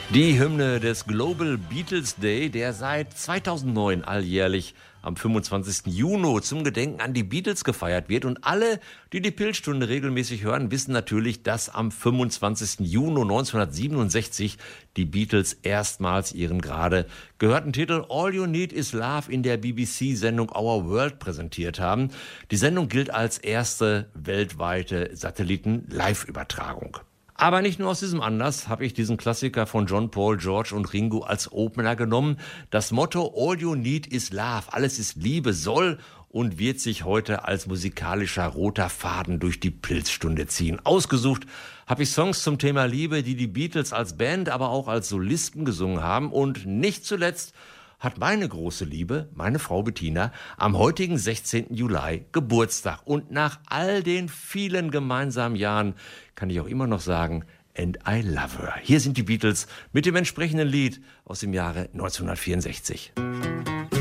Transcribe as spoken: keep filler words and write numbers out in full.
Die Hymne des Global Beatles Day, der seit zweitausendneun alljährlich am fünfundzwanzigsten Juni zum Gedenken an die Beatles gefeiert wird. Und alle, die die Pilzstunde regelmäßig hören, wissen natürlich, dass am fünfundzwanzigsten Juni neunzehnhundertsiebenundsechzig die Beatles erstmals ihren gerade gehörten Titel All You Need Is Love in der B B C-Sendung Our World präsentiert haben. Die Sendung gilt als erste weltweite Satelliten-Live-Übertragung. Aber nicht nur aus diesem Anlass habe ich diesen Klassiker von John, Paul, George und Ringo als Opener genommen. Das Motto All You Need Is Love, alles ist Liebe, soll und wird sich heute als musikalischer roter Faden durch die Pilzstunde ziehen. Ausgesucht habe ich Songs zum Thema Liebe, die die Beatles als Band, aber auch als Solisten gesungen haben. Und nicht zuletzt hat meine große Liebe, meine Frau Bettina, am heutigen sechzehnten Juli Geburtstag. Und nach all den vielen gemeinsamen Jahren kann ich auch immer noch sagen, and I love her. Hier sind die Beatles mit dem entsprechenden Lied aus dem Jahre neunzehnhundertvierundsechzig.